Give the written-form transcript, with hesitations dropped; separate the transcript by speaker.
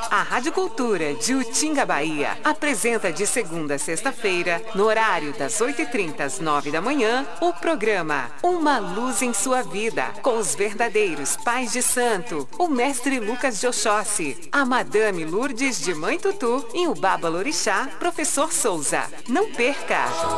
Speaker 1: A Rádio Cultura de Utinga, Bahia, apresenta de segunda a sexta-feira, no horário das 8h30 às 9 da manhã, o programa Uma Luz em Sua Vida, com os verdadeiros pais de santo, o mestre Lucas de Oxóssi, a Madame Lourdes de Mãe Tutu e o Baba Lorixá, professor Souza. Não perca!